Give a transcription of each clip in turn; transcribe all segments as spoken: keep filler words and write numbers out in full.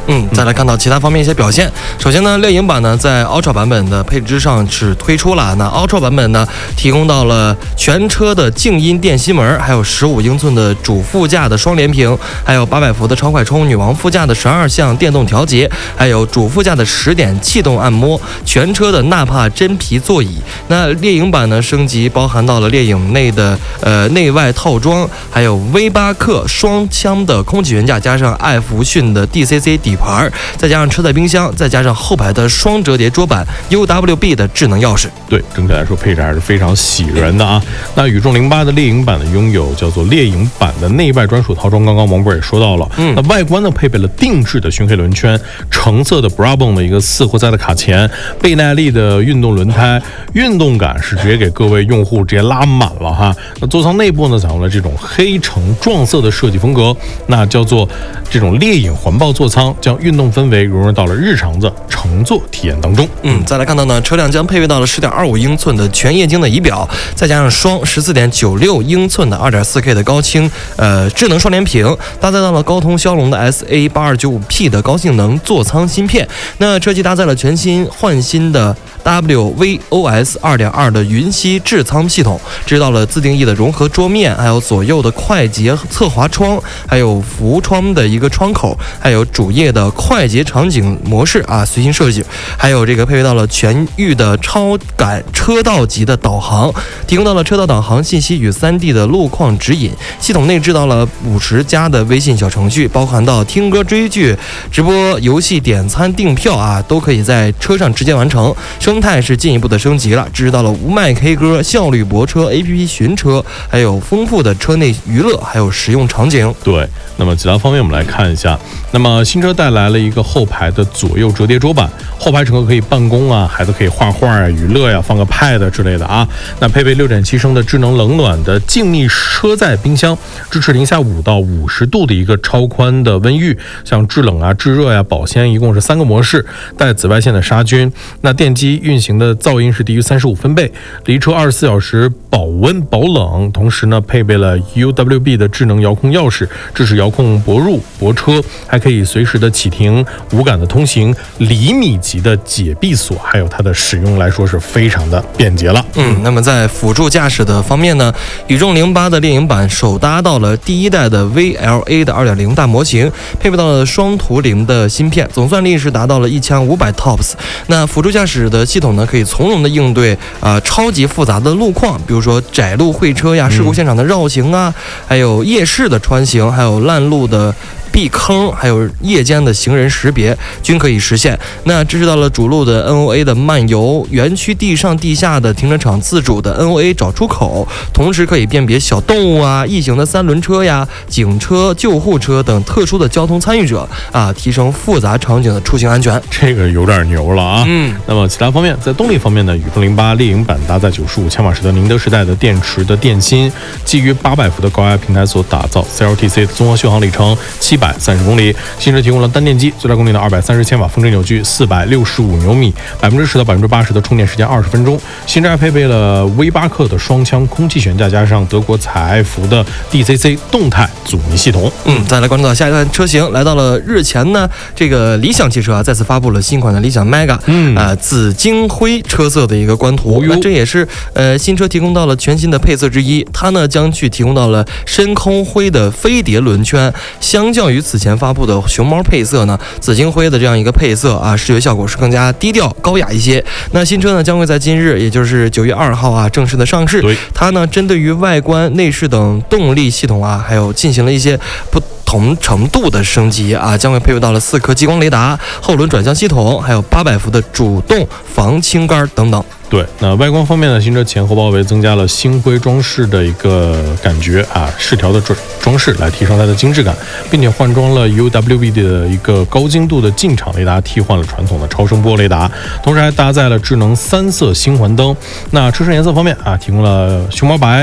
嗯，再来看到其他方面一些表现。首先呢，猎鹰版呢在 Ultra 版本的配置上是推出了，那 Ultra 版本呢提供到了全车的静音电吸门，还有十五英寸的主副驾的双联屏，还有八百伏的超快充，女王副驾的十二项电动调节，还有主副驾的十点气动按摩，全车的纳帕真皮座椅。那猎鹰版呢升级包含到了猎鹰内的呃内外套装，还有 V 八 克双腔的空气悬架，加上艾弗逊的 D C C 底盘，再加上车载冰箱，再加上后排的双折叠桌板 U W B 的智能钥匙。 对，整体来说配置还是非常喜人的啊。那宇众零八的猎鹰版呢拥有叫做猎鹰版的内外专属套装，刚刚王博也说到了。嗯，那外观呢配备了定制的熏黑轮圈，橙色的 Brabant 的一个四活塞的卡钳，倍耐力的运动轮胎，运动感是直接给各位用户直接拉满了哈。那座舱内部呢采用了这种黑橙撞色的设计风格，那叫做这种猎鹰环抱座舱，将运动氛围融入到了日常的乘坐体验当中。 嗯，再来看到呢，车辆将配备到了十点二五英寸的全液晶的仪表，再加上双十四点九六英寸的二点四 K 的高清呃智能双联屏，搭载到了高通骁龙的 S A 八二九五 P 的高性能座舱芯片。那车机搭载了全新焕新的 W V O S 二点二的云栖智舱系统，知道了自定义的融合桌面，还有左右的快捷侧滑窗，还有浮窗的一个窗口，还有主页的快捷场景模式啊随心设计，还有这个配备到了全域的超感车道级的导航，提供到了车道导航信息与 三 D 的路况指引。系统内置到了五十加的微信小程序，包含到听歌、追剧、直播、游戏、点餐、订票啊，都可以在车上直接完成。生态是进一步的升级了，支持到了无麦 K 歌、效率泊车、A P P 寻车，还有丰富的车内娱乐，还有实用场景。 对，那么其他方面我们来看一下。那么新车带来了一个后排的左右折叠桌板，后排乘客可以办公啊，孩子可以画画啊、娱乐呀、啊，放个 pad 之类的啊。那配备六点七升的智能冷暖的静谧车载冰箱，支持零下五到五十度的一个超宽的温域，像制冷啊、制热呀、啊、保鲜，一共是三个模式，带紫外线的杀菌。那电机运行的噪音是低于三十五分贝，离车二十四小时保温保冷，同时呢配备了 U W B 的智能遥控钥匙，支持遥控泊入泊车，还可以随时的启停，无感的通行，厘米级的解闭锁，还有它的使用来说是非常的便捷了。 嗯，那么在辅助驾驶的方面呢，宇众零八的猎鹰版首搭到了第一代的 V L A 的 二点零 大模型，配备到了双图灵的芯片，总算力是达到了一千五百 T O P S。那辅助驾驶的系统呢，可以从容的应对啊、呃、超级复杂的路况，比如说窄路会车呀、事故现场的绕行啊，还有夜市的穿行，还有烂路的避坑，还有夜间的行人识别均可以实现。那支持到了主路的 N O A 的漫游，园区地上地下的停车场自主的 N O A 找出口，同时可以辨别小动物啊、异形的三轮车呀、警车、救护车等特殊的交通参与者啊，提升复杂场景的出行安全。 这个有点牛了啊！嗯，那么其他方面，在动力方面呢，宇众零八猎鹰版搭载九十五千瓦时的宁德时代的电池的电芯，基于八百伏的高压平台所打造 ，C L T C 的综合续航里程七百三十公里。新车提供了单电机，最大功率的二百三十千瓦峰值扭矩，四百六十五牛米，百分之十到百分之八十的充电时间二十分钟。新车还配备了 V 八 克的双腔空气悬架，加上德国采埃孚的 D C C 动态阻尼系统。 嗯，再来关注到下一款车型，来到了日前呢，这个理想汽车啊再次发布了新款的理想 Mega， 嗯啊、呃、紫金灰车色的一个官图，那这也是呃新车提供到了全新的配色之一，它呢将去提供到了深空灰的飞碟轮圈，相较于此前发布的熊猫配色呢，紫金灰的这样一个配色啊，视觉效果是更加低调高雅一些。那新车呢将会在今日，也就是九月二号啊正式的上市。 对， 它呢针对于外观、内饰等动力系统啊，还有进行了一些不同程度的升级啊，将会配备到了四颗激光雷达、后轮转向系统，还有八百伏的主动防倾杆等等。 对，那外观方面呢，新车前后包围增加了星辉装饰的一个感觉啊，饰条的装装饰来提升它的精致感，并且换装了 U W B 的一个高精度的进场雷达，替换了传统的超声波雷达，同时还搭载了智能三色星环灯。那车身颜色方面啊，提供了熊猫白、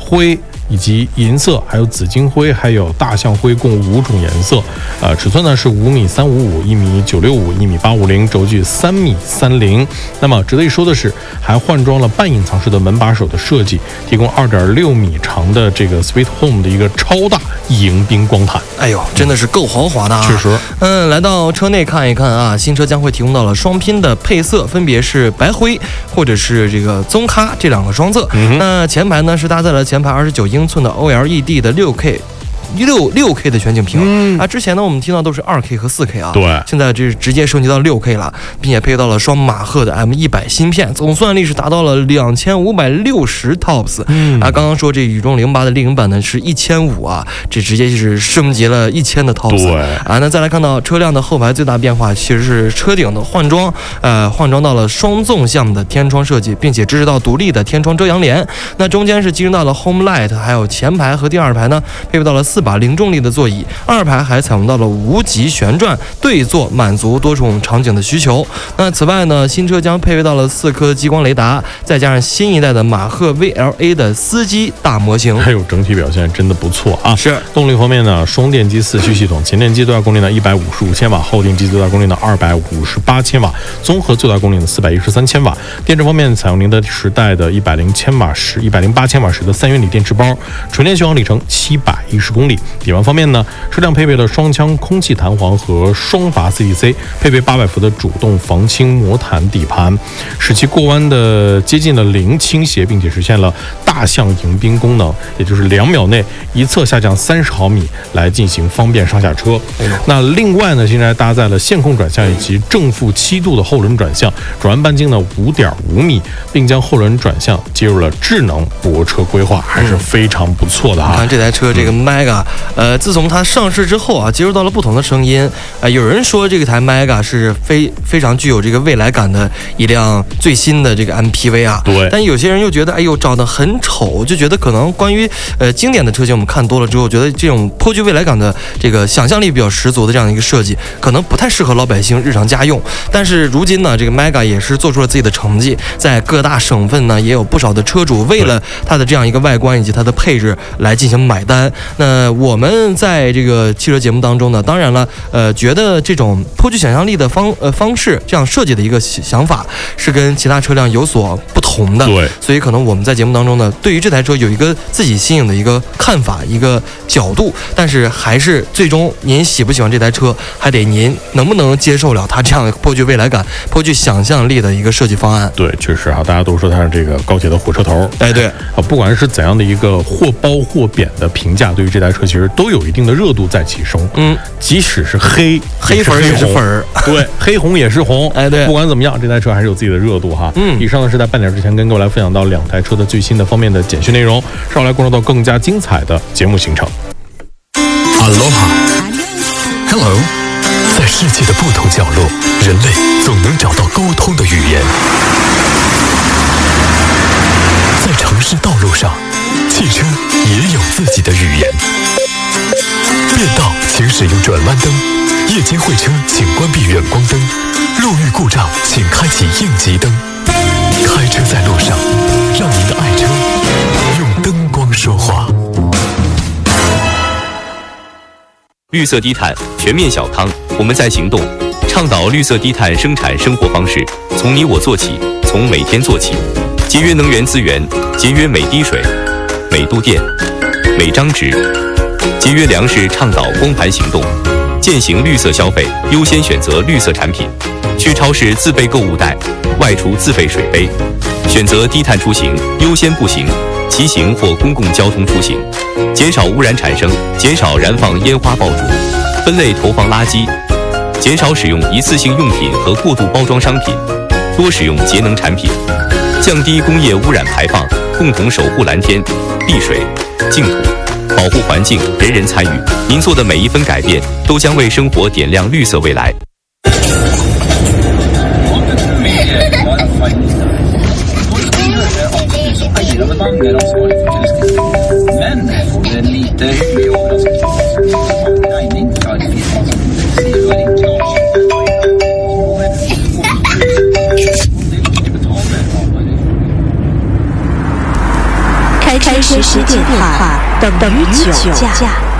灰以及银色，还有紫金灰，还有大象灰，共五种颜色。呃，尺寸呢是五米三五五、一米九六五、一米八五零，轴距三米三零。那么值得一说的是，还换装了半隐藏式的门把手的设计，提供二点六米长的这个 Sweet Home 的一个超大迎宾光毯。 哎呦，真的是够豪华的啊！ 确实， 嗯，来到车内看一看啊，新车将会提供到了双拼的配色，分别是白灰或者是这个棕咖这两个双色。嗯、那前排呢是搭载了前排二十九英寸的 O L E D 的六 K。六六 K 的全景屏、嗯、啊，之前呢我们听到都是二 K 和四 K 啊， 对， 现在这直接升级到六 K 了，并且配到了双马赫的 M 一百 芯片，总算力是达到了两千五百六十 TOPS。嗯啊，刚刚说这宇众零八的猎鹰版呢是一千五啊，这直接就是升级了一千的 TOPS。 对啊，那再来看到车辆的后排最大变化其实是车顶的换装，呃，换装到了双纵向的天窗设计，并且支持到独立的天窗遮阳帘。那中间是集成到了 Home Light， 还有前排和第二排呢配备到了四把零重力的座椅，二排还采用到了无级旋转对坐，满足多种场景的需求。那此外呢，新车将配备到了四颗激光雷达，再加上新一代的马赫 V L A 的司机大模型， 还有整体表现真的不错啊。 是动力方面呢，双电机四驱系统，前电机最大功率呢一百五十五千瓦，后电机最大功率呢二百五十八千瓦，综合最大功率呢四百一十三千瓦。电池方面采用宁德时代的一百零千瓦时、一百零八千瓦时的三元锂电池包，纯电续航里程七百一十公里。底盘方面呢，车辆配备了双腔空气弹簧和双阀 C D C， 配备八百伏的主动防倾魔毯底盘，使其过弯的接近了零倾斜，并且实现了大象迎宾功能，也就是两秒内一侧下降三十毫米，来进行方便上下车。哎、那另外呢，现在搭载了线控转向以及正负七度的后轮转向，转弯半径呢五点五米，并将后轮转向接入了智能泊车规划，还是非常不错的啊！ 你看这台车，这个 Mega，、嗯、呃，自从它上市之后啊，接触到了不同的声音，呃，有人说这个台 Mega 是非非常具有这个未来感的一辆最新的这个 M P V 啊， 对。 但有些人又觉得，哎呦，长得很丑，就觉得可能关于呃经典的车型我们看多了之后，觉得这种颇具未来感的这个想象力比较十足的这样一个设计，可能不太适合老百姓日常家用。但是如今呢，这个 Mega 也是做出了自己的成绩，在各大省份呢，也有不少的车主为了它的这样一个外观以及它的配置来进行买单。那我们在这个汽车节目当中呢，当然了，呃，觉得这种颇具想象力的方呃方式，这样设计的一个想法是跟其他车辆有所不同的。 对， 所以可能我们在节目当中呢，对于这台车有一个自己新颖的一个看法、一个角度，但是还是最终您喜不喜欢这台车，还得您能不能接受了它这样颇具未来感、颇具想象力的一个设计方案。 对，确实啊，大家都说它是这个高铁的火车头。 哎，对啊，不管是怎样的一个或褒或贬的评价，对于这台车其实都有一定的热度在其中。嗯，即使是黑黑粉也是粉儿， 对，黑红也是红。 哎，对， 不管怎么样，这台车还是有自己的热度哈。嗯，以上呢是在半点之前跟各位来分享到两台车的最新的方面的简讯内容，稍后来关注到更加精彩的节目行程。 Aloha，Hello， 在世界的不同角落，人类总能找到沟通的语言。在城市道路上，汽车也有自己的语言。变道请使用转弯灯，夜间会车请关闭远光灯，路遇故障请开启应急灯。开车在路上，让您的爱车用灯光说话。 绿色低碳，全面小康，我们在行动，倡导绿色低碳生产生活方式，从你我做起，从每天做起，节约能源资源，节约每滴水、每度电、每张纸，节约粮食，倡导光盘行动，践行绿色消费，优先选择绿色产品，去超市自备购物袋，外出自备水杯，选择低碳出行，优先步行、骑行或公共交通出行，减少污染产生，减少燃放烟花爆竹，分类投放垃圾，减少使用一次性用品和过度包装商品，多使用节能产品，降低工业污染排放，共同守护蓝天、碧水、净土，保护环境，人人参与。您做的每一分改变，都将为生活点亮绿色未来。 开车时电话等于酒驾。